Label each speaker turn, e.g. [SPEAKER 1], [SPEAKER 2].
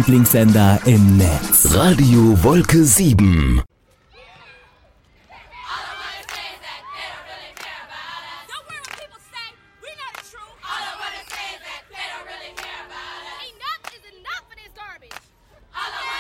[SPEAKER 1] Lieblingssender im Netz.
[SPEAKER 2] Radio Wolke 7.
[SPEAKER 3] Enough is enough of this garbage.